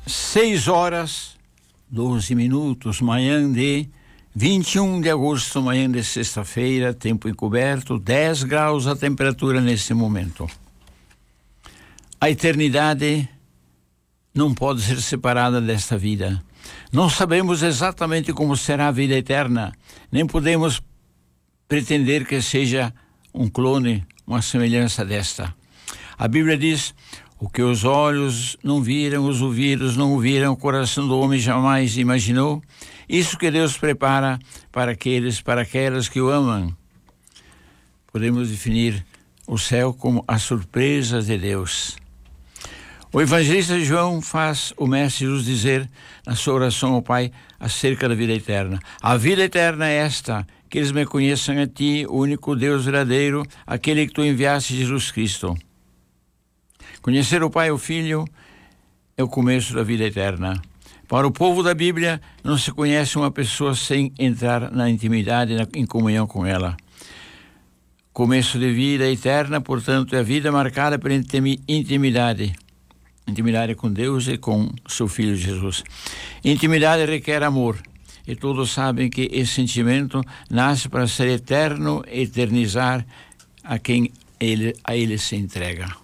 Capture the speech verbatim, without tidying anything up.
seis horas, doze minutos, manhã de vinte e um de agosto, manhã de sexta-feira, tempo encoberto, dez graus a temperatura nesse momento. A eternidade não pode ser separada desta vida. Não sabemos exatamente como será a vida eterna, nem podemos pretender que seja um clone, uma semelhança desta. A Bíblia diz: o que os olhos não viram, os ouvidos não ouviram, o coração do homem jamais imaginou, isso que Deus prepara para aqueles, para aquelas que o amam. Podemos definir o céu como as surpresas de Deus. O evangelista João faz o Mestre Jesus dizer na sua oração ao Pai acerca da vida eterna: a vida eterna é esta, que eles me conheçam a Ti, o único Deus verdadeiro, aquele que Tu enviaste, Jesus Cristo. Conhecer o Pai e o Filho é o começo da vida eterna. Para o povo da Bíblia, não se conhece uma pessoa sem entrar na intimidade, na, em comunhão com ela. Começo de vida eterna, portanto, é a vida marcada pela intimidade. Intimidade com Deus e com seu Filho Jesus. Intimidade requer amor. E todos sabem que esse sentimento nasce para ser eterno, eternizar a quem ele, a ele se entrega.